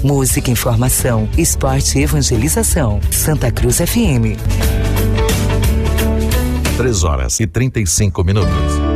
Música, informação, esporte e evangelização. Santa Cruz FM. 3 horas e 35 minutos.